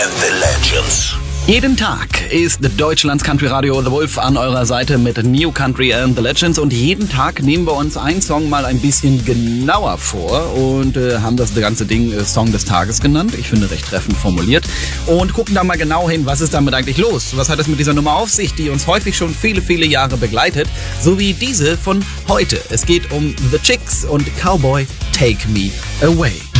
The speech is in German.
and the Legends. Jeden Tag ist Deutschlands Country Radio The Wolf an eurer Seite mit New Country and the Legends und jeden Tag nehmen wir uns einen Song mal ein bisschen genauer vor und haben das ganze Ding Song des Tages genannt. Ich finde, recht treffend formuliert und gucken da mal genau hin, was ist damit eigentlich los? Was hat es mit dieser Nummer auf sich, die uns häufig schon viele, viele Jahre begleitet, so wie diese von heute. Es geht um The Chicks und Cowboy Take Me Away.